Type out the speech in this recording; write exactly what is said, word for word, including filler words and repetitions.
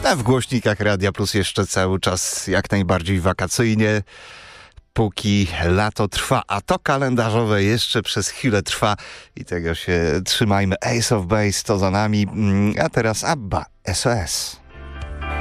A w głośnikach Radia Plus jeszcze cały czas jak najbardziej wakacyjnie, póki lato trwa, a to kalendarzowe jeszcze przez chwilę trwa i tego się trzymajmy. Ace of Base to za nami, a teraz ABBA, S O S.